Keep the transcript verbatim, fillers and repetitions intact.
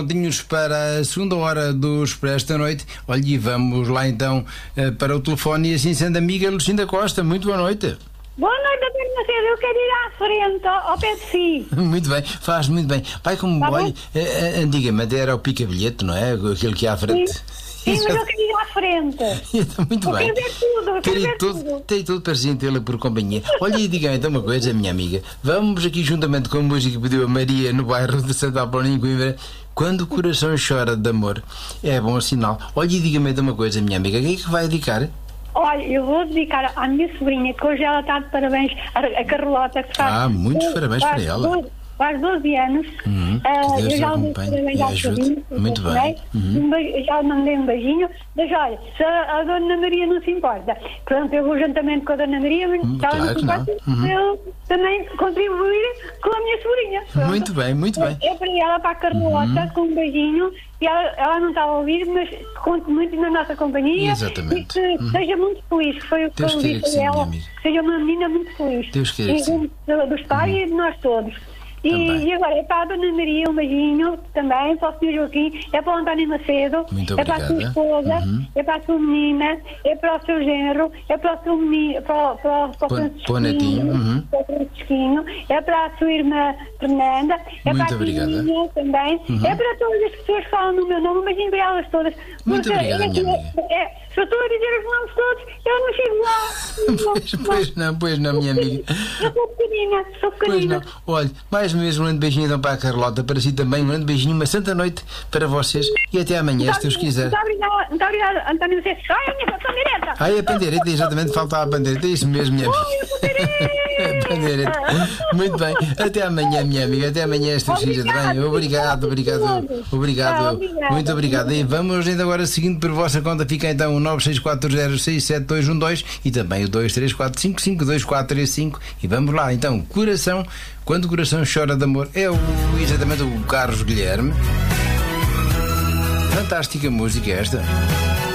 Prontinhos para a segunda hora do Expresso da Noite. Olha, e vamos lá então para o telefone. E assim sendo, amiga Lucinda Costa, muito boa noite. Boa noite, António Macedo. Eu quero ir à frente, ao pé de si. Muito bem, faz muito bem. Pai, como Tá olha, antigamente era o pica-bilhete, não é? Aquele que ia à frente. Sim, Sim mas eu quero ir à frente. Muito eu bem. Quero ver tudo, eu quero ver tudo, tudo. Tem tudo para se tê-la por companhia. Olha, e diga-me então uma coisa, minha amiga. Vamos aqui juntamente com a música que pediu a Maria no bairro de Santa Apolónia, em Coimbra. Quando o coração chora de amor, é bom sinal. Olha, e diga-me então uma coisa, minha amiga. Quem é que vai dedicar? Olha, eu vou dedicar à minha sobrinha, que hoje ela está de parabéns, a, a Carlota, que faz... Ah, muitos parabéns para ela. doze, faz doze anos. Uhum, uh, que Deus eu já a lhe acompanhe parabéns e à ajude. sobrinha, Muito bem. Uhum. Um beijo, já lhe mandei um beijinho. Mas olha, se a, a Dona Maria não se importa, pronto, eu vou juntamente com a Dona Maria, mas Hum, se ela claro não se que não. importa, Uhum. eu também contribuir com a minha sobrinha. Pronto. Muito bem, muito bem. Eu para ela, para a Carlota, Uhum. com um beijinho, e ela, ela não está a ouvir, mas conto muito na nossa companhia. Exatamente. E que Uhum. seja muito feliz, que foi o que Deus eu queira disse que sim, a ela. minha amiga. Que seja uma menina muito feliz. Deus queira e que sim. do- dos pais e de nós todos. E, Também. e agora é para a Dona Maria um beijinho também, para o senhor Joaquim, é para o António Macedo, Muito é para a sua obrigada. esposa, Uhum. é para a sua menina, é para o seu genro, é para o seu menino, para, o- para, o- para o Para- Francisquinho, para o netinho, uhum. para o Francisquinho, é para a sua irmã Fernanda, é Muito para a obrigada. Tirinha também, Uhum. é para todas as pessoas que falam no meu nome, um beijinho para elas todas. Muito Porque obrigada, é, minha é, amiga. é, se eu estou a dizer os nomes todos, eu não chego lá. Pois, pois não, pois não, minha amiga. Eu sou pequenina, sou Pois pequenina. não. Olha, mais uma vez um grande beijinho então para a Carlota, para si também, um grande beijinho, uma santa noite para vocês e até amanhã, se Deus quiser. Muito obrigada, muito obrigada, António Macedo. Ai, a minha canção direta. Ai, a pandeireta, exatamente, faltava a pandeireta, é isso mesmo, minha amiga. A pandeireta. Muito bem, até amanhã, minha amiga, até amanhã, se Deus quiser também. Obrigado, obrigado, obrigado, muito obrigado. E vamos ainda agora seguindo por vossa conta, fica então o nove seis quatro zero seis sete dois um dois e também o dois três quatro cinco cinco dois quatro três cinco e vamos lá, então, coração, quando o coração chora de amor, é o, exatamente o Carlos Guilherme. Fantástica música esta.